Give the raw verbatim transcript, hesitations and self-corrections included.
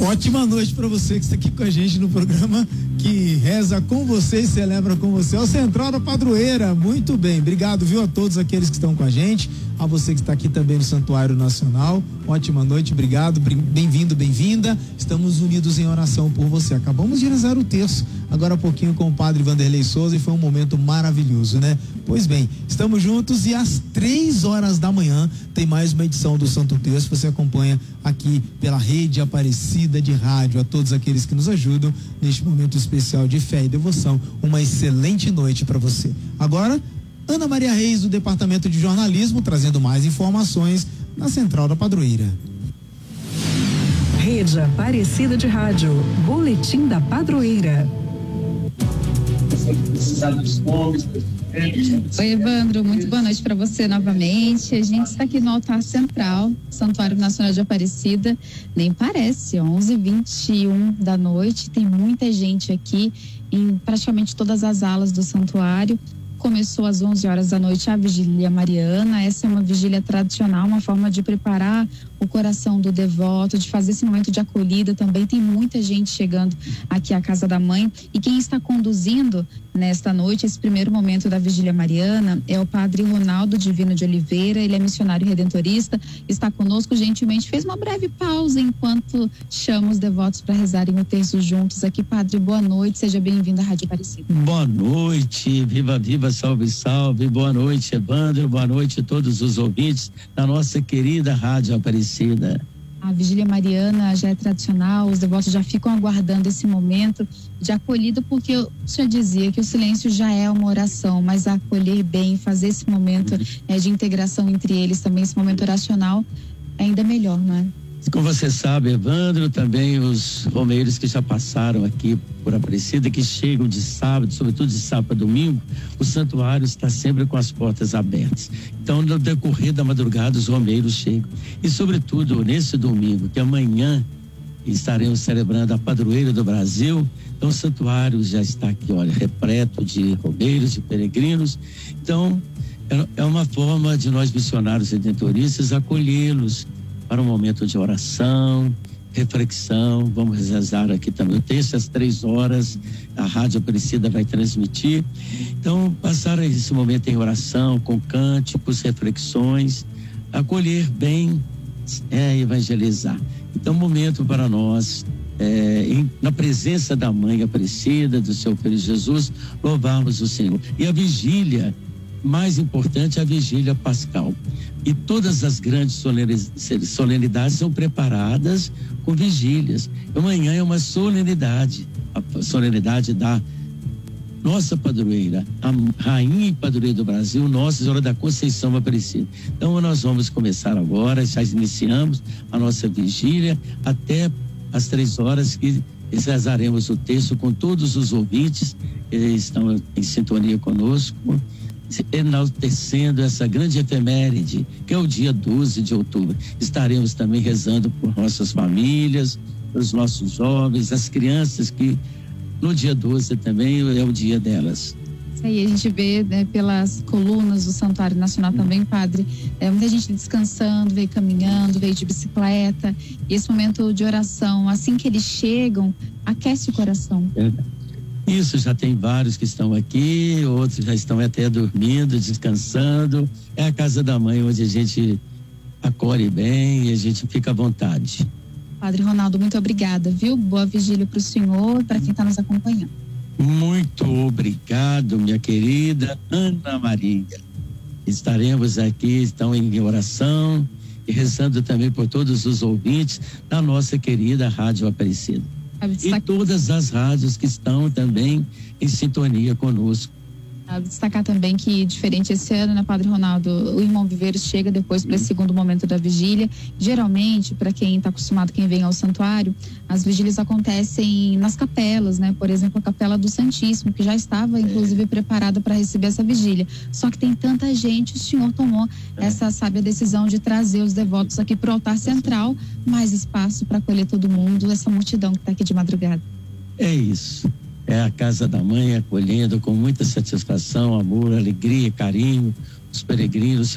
Ótima noite para você que está aqui com a gente no programa que reza com você e celebra com você. É o Central da Padroeira. Muito bem, obrigado, viu, a todos aqueles que estão com a gente, a você que está aqui também no Santuário Nacional. Ótima noite, obrigado, bem-vindo, bem-vinda. Estamos unidos em oração por você. Acabamos de rezar o terço agora há pouquinho com o padre Vanderlei Souza e foi um momento maravilhoso, né? Pois bem, estamos juntos e às três horas da manhã tem mais uma edição do Santo Terço. Você acompanha aqui pela Rede Aparecida de Rádio. A todos aqueles que nos ajudam neste momento especial de fé e devoção, uma excelente noite para você. Agora, Ana Maria Reis, do Departamento de Jornalismo, trazendo mais informações na Central da Padroeira. Rede Aparecida de Rádio, Boletim da Padroeira. Oi, Evandro, muito boa noite para você novamente. A gente está aqui no altar central, Santuário Nacional de Aparecida. Nem parece, onze e vinte e um da noite, tem muita gente aqui em praticamente todas as alas do santuário. Começou às onze horas da noite a vigília mariana. Essa é uma vigília tradicional, uma forma de preparar o coração do devoto, de fazer esse momento de acolhida. Também tem muita gente chegando aqui à casa da mãe, e quem está conduzindo nesta noite esse primeiro momento da vigília mariana é o padre Ronaldo Divino de Oliveira. Ele é missionário redentorista, está conosco gentilmente, fez uma breve pausa enquanto chama os devotos para rezarem o terço juntos aqui. Padre, boa noite, seja bem-vindo à Rádio Aparecida. Boa noite, viva, viva, salve, salve, boa noite, Evandro, boa noite a todos os ouvintes da nossa querida Rádio Aparecida. A vigília mariana já é tradicional, os devotos já ficam aguardando esse momento de acolhida, porque eu já dizia que o silêncio já é uma oração, mas acolher bem, fazer esse momento é, de integração entre eles também, esse momento oracional, é ainda melhor, não é? Como você sabe, Evandro, também os romeiros que já passaram aqui por Aparecida, que chegam de sábado, sobretudo de sábado a domingo, o santuário está sempre com as portas abertas. Então, no decorrer da madrugada, os romeiros chegam. E, sobretudo, nesse domingo, que amanhã estaremos celebrando a Padroeira do Brasil, então o santuário já está aqui, olha, repleto de romeiros, de peregrinos. Então, é uma forma de nós, missionários redentoristas, acolhê-los para um momento de oração, reflexão. Vamos rezar aqui também o texto às três horas, a Rádio Aparecida vai transmitir. Então, passar esse momento em oração, com cânticos, reflexões, acolher bem, é evangelizar. Então, momento para nós, é, em, na presença da Mãe Aparecida, do seu Filho Jesus, louvarmos o Senhor. E a vigília mais importante é a vigília pascal. E todas as grandes solenidades são preparadas com vigílias. Amanhã é uma solenidade, a solenidade da nossa padroeira, a rainha e padroeira do Brasil, Nossa Senhora da Conceição Aparecida. Então nós vamos começar agora, já iniciamos a nossa vigília até às três horas, que rezaremos o texto com todos os ouvintes que estão em sintonia conosco, enaltecendo essa grande efeméride, que é o dia doze de outubro. Estaremos também rezando por nossas famílias, os nossos jovens, as crianças, que no dia doze também é o dia delas. Isso aí a gente vê, né, pelas colunas do Santuário Nacional também, padre, é, muita gente descansando, veio caminhando, veio de bicicleta, e esse momento de oração, assim que eles chegam, aquece o coração. É. Isso, já tem vários que estão aqui, outros já estão até dormindo, descansando. É a casa da mãe, onde a gente acolhe bem e a gente fica à vontade. Padre Ronaldo, muito obrigada, viu? Boa vigília para o senhor, para quem está nos acompanhando. Muito obrigado, minha querida Ana Maria. Estaremos aqui, estão em oração e rezando também por todos os ouvintes da nossa querida Rádio Aparecida. E todas as rádios que estão também em sintonia conosco. Cabe destacar também que, diferente esse ano, né, Padre Ronaldo, o irmão Viveiros chega depois para esse segundo momento da vigília. Geralmente, para quem está acostumado, quem vem ao santuário, as vigílias acontecem nas capelas, né? Por exemplo, a Capela do Santíssimo, que já estava, inclusive, preparada para receber essa vigília. Só que tem tanta gente, o senhor tomou essa sábia decisão de trazer os devotos aqui para o altar central, mais espaço para acolher todo mundo, essa multidão que está aqui de madrugada. É isso. É a casa da mãe acolhendo com muita satisfação, amor, alegria, carinho, os peregrinos.